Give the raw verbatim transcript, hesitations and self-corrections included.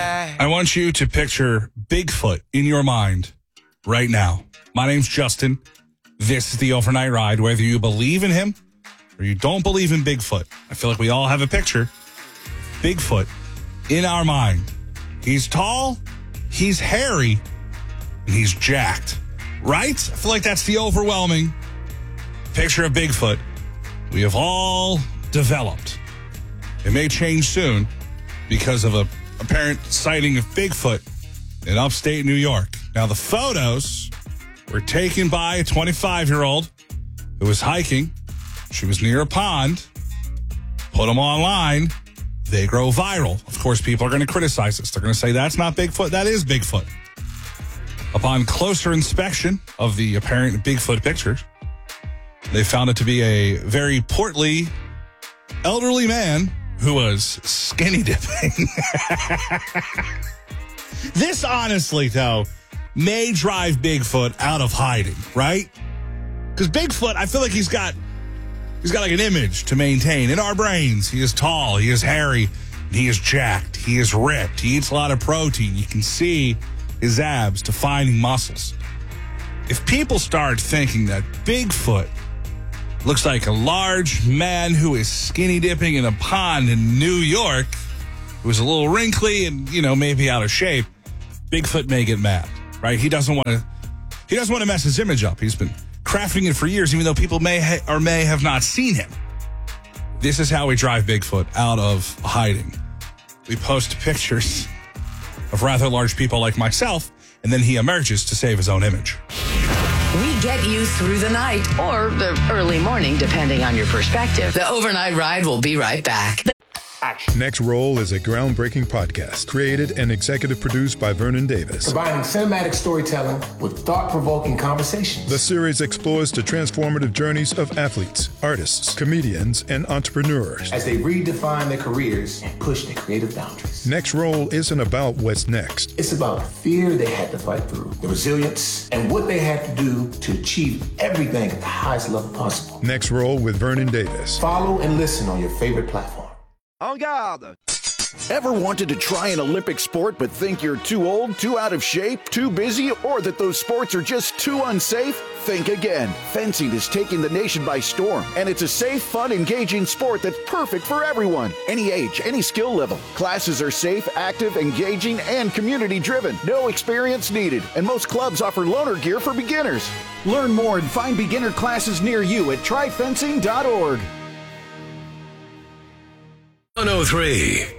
I want you to picture Bigfoot in your mind right now. My name's Justin. This is the Overnight Ride. Whether you believe in him or you don't believe in Bigfoot, I feel like we all have a picture. Bigfoot in our mind. He's tall, he's hairy, and he's jacked. Right? I feel like that's the overwhelming picture of Bigfoot we have all developed. It may change soon because of a apparent sighting of Bigfoot in upstate New York. Now, the photos were taken by a twenty-five-year-old who was hiking. She was near a pond. Put them online. They grow viral. Of course, people are going to criticize this. They're going to say, that's not Bigfoot. That is Bigfoot. Upon closer inspection of the apparent Bigfoot pictures, they found it to be a very portly, elderly man who was skinny dipping. This, honestly, though, may drive Bigfoot out of hiding, right? Because Bigfoot, I feel like he's got he's got like an image to maintain in our brains. He is tall, he is hairy, he is jacked, he is ripped, he eats a lot of protein. You can see his abs defining muscles. If people start thinking that Bigfoot looks like a large man who is skinny dipping in a pond in New York, who's a little wrinkly and, you know, maybe out of shape, Bigfoot may get mad, right? He doesn't want to he doesn't want to mess his image up. He's been crafting it for years, even though people may ha- or may have not seen him. This is how we drive Bigfoot out of hiding. We post pictures of rather large people like myself, and then he emerges to save his own image. We get you through the night or the early morning, depending on your perspective. The Overnight Ride will be right back. Action. Next Roll is a groundbreaking podcast created and executive produced by Vernon Davis. Combining cinematic storytelling with thought-provoking conversations. The series explores the transformative journeys of athletes, artists, comedians, and entrepreneurs as they redefine their careers and push their creative boundaries. Next Roll isn't about what's next. It's about the fear they had to fight through, the resilience, and what they had to do to achieve everything at the highest level possible. Next Roll with Vernon Davis. Follow and listen on your favorite platform. En garde! Ever wanted to try an Olympic sport but think you're too old, too out of shape, too busy, or that those sports are just too unsafe? Think again. Fencing is taking the nation by storm, and it's a safe, fun, engaging sport that's perfect for everyone. Any age, any skill level. Classes are safe, active, engaging, and community-driven. No experience needed, and most clubs offer loaner gear for beginners. Learn more and find beginner classes near you at try fencing dot org. one oh three